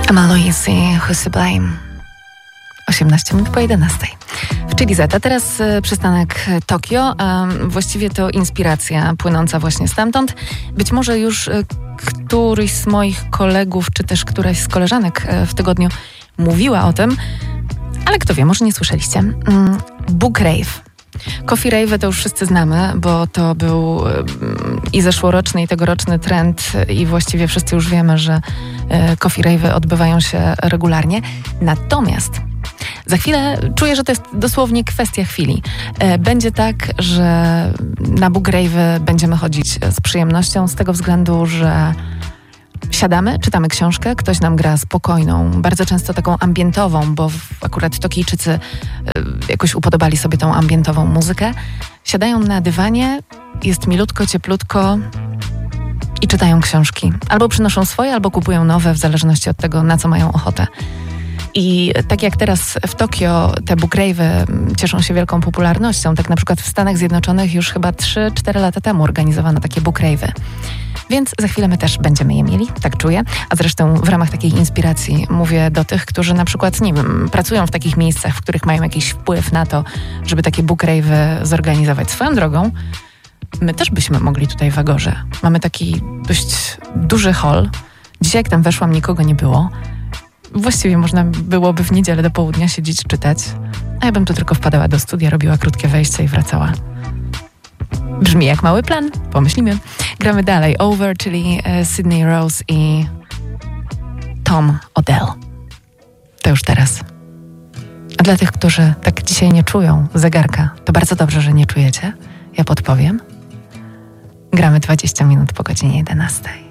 Aloisi, Who's to Blame? 18 minut po 11. W Chili Z, a teraz przystanek Tokio, a właściwie to inspiracja płynąca właśnie stamtąd. Być może już któryś z moich kolegów, czy też któraś z koleżanek w tygodniu mówiła o tym, ale kto wie, może nie słyszeliście. Book Rave. Coffee Rave to już wszyscy znamy, bo to był i zeszłoroczny, i tegoroczny trend i właściwie wszyscy już wiemy, że Coffee Rave odbywają się regularnie. Natomiast za chwilę czuję, że to jest dosłownie kwestia chwili. Będzie tak, że na Book Rave będziemy chodzić z przyjemnością z tego względu, że siadamy, czytamy książkę, ktoś nam gra spokojną, bardzo często taką ambientową, bo akurat Tokijczycy jakoś upodobali sobie tą ambientową muzykę. Siadają na dywanie, jest milutko, cieplutko i czytają książki. Albo przynoszą swoje, albo kupują nowe, w zależności od tego, na co mają ochotę. I tak jak teraz w Tokio te book rave'y cieszą się wielką popularnością, tak na przykład w Stanach Zjednoczonych już chyba 3-4 lata temu organizowano takie book rave'y. Więc za chwilę my też będziemy je mieli, tak czuję. A zresztą w ramach takiej inspiracji mówię do tych, którzy na przykład, nie wiem, pracują w takich miejscach, w których mają jakiś wpływ na to, żeby takie book rave'y zorganizować. Swoją drogą, my też byśmy mogli tutaj w Agorze. Mamy taki dość duży hall. Dzisiaj jak tam weszłam, nikogo nie było. Właściwie można byłoby w niedzielę do południa siedzieć, czytać. A ja bym tu tylko wpadała do studia, robiła krótkie wejście i wracała. Brzmi jak mały plan. Pomyślimy. Gramy dalej. Over, czyli Sydney Rose i Tom Odell. To już teraz. A dla tych, którzy tak dzisiaj nie czują zegarka, to bardzo dobrze, że nie czujecie. Ja podpowiem. Gramy 20 minut po godzinie 11.